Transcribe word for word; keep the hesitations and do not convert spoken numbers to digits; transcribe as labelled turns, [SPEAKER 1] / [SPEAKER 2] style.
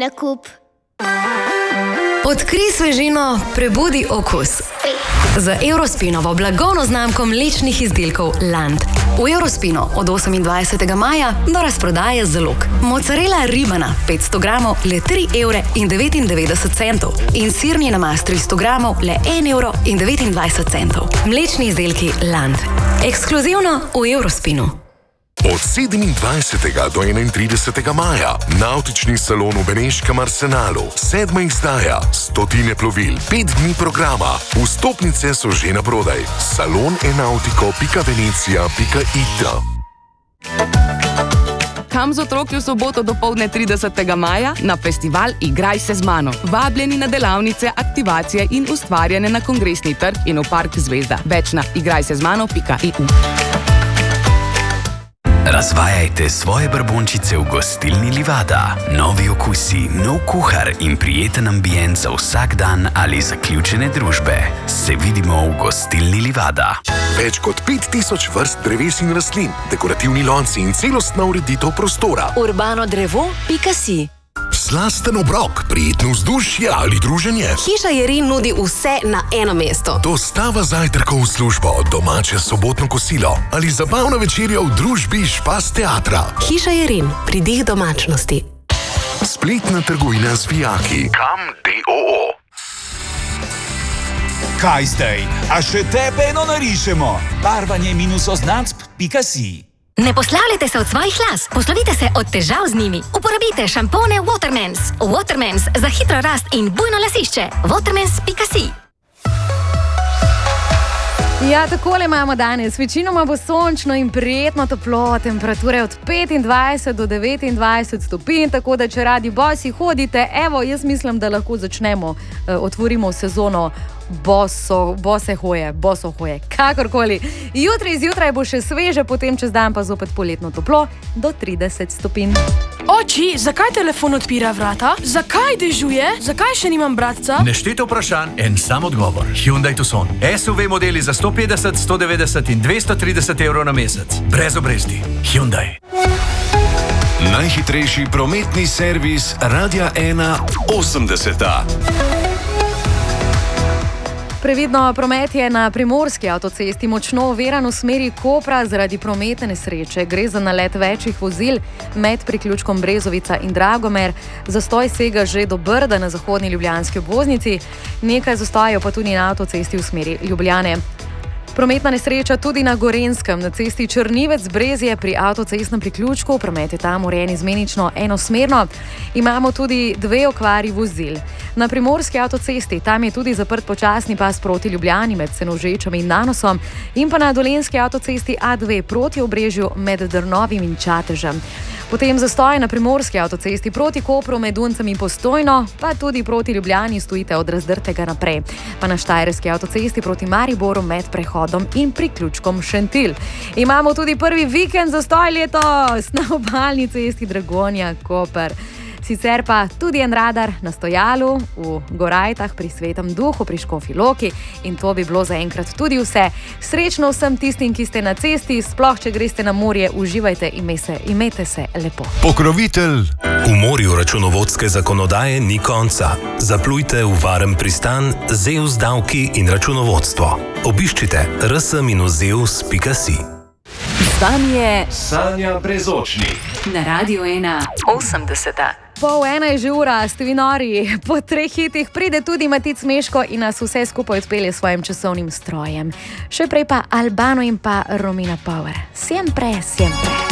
[SPEAKER 1] nakup.
[SPEAKER 2] Odkrij svežino, prebudi okus. Z Eurospinovo blagovno znamko mlečnih izdelkov Land. V Eurospinu od osemindvajsetega maja do razprodaje zalog. Mozzarella ribana petsto gramov le tri evre in devetindevetdeset centov in sirni namaz tristo gramov le en evro in devetindvajset centov. Mlečni izdelki Land. Ekskluzivno v Eurospinu.
[SPEAKER 3] Od sedemindvajsetega do enaintridesetega maja Navtični salon v Beneškem Arsenalu, sedma izdaja, stotine plovil, pet dni programa. Vstopnice so že naprodaj. salon enautiko pika venecija pika it.
[SPEAKER 4] Kam z otroki v soboto dopoldne tridesetega maja na festival Igraj se z mano. Vabljeni na delavnice, aktivacije in ustvarjanje na Kongresni trg in v Park Zvezda. Več na igraj se z mano pika i u.
[SPEAKER 5] Razvajajte svoje brbončice v gostilni Livada. Novi okusi, nov kuhar in prijeten ambient za vsak dan ali zaključene družbe. Se vidimo v gostilni Livada.
[SPEAKER 3] Več kot pet tisoč vrst dreves in rastlin, dekorativni lonci in celostna ureditev prostora.
[SPEAKER 2] urbano drevo pika si.
[SPEAKER 3] Slasten obrok, prijetno vzdušje ali druženje.
[SPEAKER 2] Hiša Jerin nudi vse na eno mesto.
[SPEAKER 3] Dostava zajtrkov v službo, domače sobotno kosilo ali zabavna večerja v družbi Špas teatra.
[SPEAKER 2] Hiša Jerin, pridih domačnosti.
[SPEAKER 3] Spletna trgovina z vijaki. Kam D O O.
[SPEAKER 6] Kaj zdaj? A še tebe eno narišemo? Barvanje minus oznacb pika si.
[SPEAKER 7] Ne poslavljajte se od svojih las, poslovite se od težav z njimi. Uporabite šampone Watermans. Watermans za hitro rast in bujno lasišče. Watermans pika si.
[SPEAKER 8] Ja, takole imamo danes. Večinoma bo sončno in prijetno toplo, temperature od petindvajset do devetindvajset stopinj, tako da če radi bosi hodite, evo, jaz mislim, da lahko začnemo, eh, otvorimo sezono boso, bose hoje, boso hoje, kakorkoli. Jutri zjutraj bo še sveže, potem čez dan pa zopet poletno toplo do trideset stopinj.
[SPEAKER 9] Oči, zakaj telefon odpira vrata? Zakaj dežuje? Zakaj še nimam bratca?
[SPEAKER 10] Nešteto vprašanj, en sam odgovor. Hyundai Tucson. S U V modeli za sto petdeset, sto devetdeset in dvesto trideset evrov na mesec. Brez obresti. Hyundai.
[SPEAKER 11] Najhitrejši prometni servis Radia ena osemdeseta.
[SPEAKER 8] Previdno, promet je na primorski avtocesti močno oviran v smeri Kopra zaradi prometne nesreče. Gre za nalet večjih vozil med priključkom Brezovica in Dragomer. Zastoj sega že do Brda na zahodni ljubljanski obvoznici, nekaj zastojev pa tudi na avtocesti v smeri Ljubljane. Prometna nesreča tudi na Gorenjskem, na cesti Črnivec-Brezje pri avtocestnem priključku. Promet je tam urejen izmenično enosmerno. Imamo tudi dve okvari vozil. Na primorski avtocesti, tam je tudi zaprt počasni pas proti Ljubljani med Senožečem in Nanosom in pa na dolenjski avtocesti A dve proti Obrežju med Drnovim in Čatežem. Potem zastoj na primorski avtocesti proti Kopru med Duncem in Postojno, pa tudi proti Ljubljani stojite od Razdrtega naprej. Pa na štajerski avtocesti proti Mariboru med prehodom in priključkom Šentilj. Imamo tudi prvi vikend zastoj letos na obalni cesti Dragonja Koper. Sicer pa tudi en radar na Stojalu, v Gorajtah pri Svetem Duhu, pri Škofji Loki in to bi bilo zaenkrat tudi vse. Srečno vsem tistim, ki ste na cesti, sploh če greste na morje, uživajte in imejte se lepo.
[SPEAKER 11] Pokrovitelj.
[SPEAKER 12] V morju računovodske zakonodaje ni konca. Zaplujte v varen pristan Zeus davki in računovodstvo. Obiščite r s zeus pika si.
[SPEAKER 2] Z vami je
[SPEAKER 11] Sanja Brezočnik.
[SPEAKER 2] na Radiu ena osemdeseta.
[SPEAKER 8] Pol ena je že ura, ste vi nori. Po treh hitih pride tudi Matic Meško in nas vse skupaj odpelje s svojim časovnim strojem. Še prej pa Albano in pa Romina Power. Siempre, siempre.